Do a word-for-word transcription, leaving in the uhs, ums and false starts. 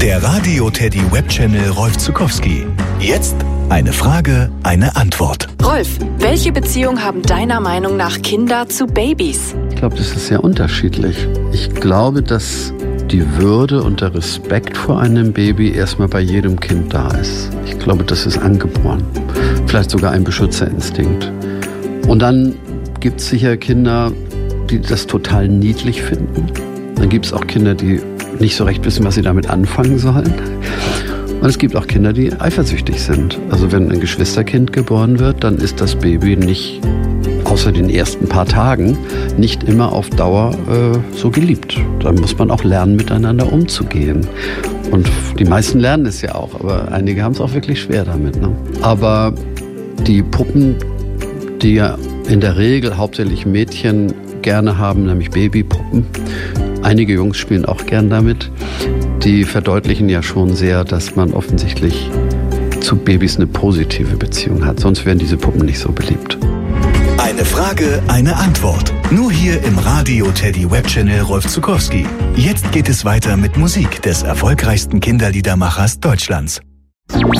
Der Radio Teddy Webchannel Rolf Zuckowski. Jetzt eine Frage, eine Antwort. Rolf, welche Beziehung haben deiner Meinung nach Kinder zu Babys? Ich glaube, das ist sehr unterschiedlich. Ich glaube, dass die Würde und der Respekt vor einem Baby erstmal bei jedem Kind da ist. Ich glaube, das ist angeboren. Vielleicht sogar ein Beschützerinstinkt. Und dann gibt es sicher Kinder, die das total niedlich finden. Dann gibt es auch Kinder, die nicht so recht wissen, was sie damit anfangen sollen. Und es gibt auch Kinder, die eifersüchtig sind. Also wenn ein Geschwisterkind geboren wird, dann ist das Baby nicht, außer den ersten paar Tagen, nicht immer auf Dauer äh, so geliebt. Da muss man auch lernen, miteinander umzugehen. Und die meisten lernen es ja auch, aber einige haben es auch wirklich schwer damit. Ne? Aber die Puppen, die ja in der Regel hauptsächlich Mädchen gerne haben, nämlich Babypuppen, einige Jungs spielen auch gern damit, die verdeutlichen ja schon sehr, dass man offensichtlich zu Babys eine positive Beziehung hat. Sonst wären diese Puppen nicht so beliebt. Eine Frage, eine Antwort. Nur hier im Radio Teddy Webchannel Rolf Zuckowski. Jetzt geht es weiter mit Musik des erfolgreichsten Kinderliedermachers Deutschlands.